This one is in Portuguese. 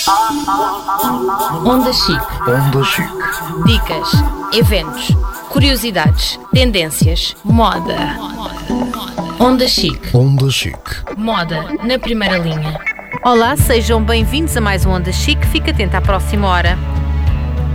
Onda Chic. Onda Chic. Dicas, eventos, curiosidades, tendências, moda. Onda Chic. Onda Chic. Moda na primeira linha. Olá, sejam bem-vindos a mais um Onda Chic. Fique atento à próxima hora.